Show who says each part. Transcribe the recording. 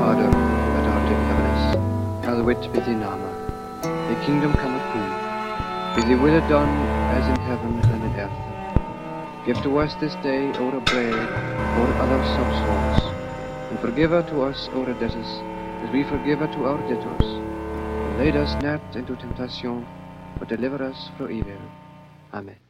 Speaker 1: Vader, that art in heaven, hallowed be thy name. Thy kingdom come upon, be thy will done, as in heaven and in earth. Give to us this day our bread, our other substance, and forgive to us our debts, as we forgive to our debtors. And lead us not into temptation, but deliver us from evil. Amen.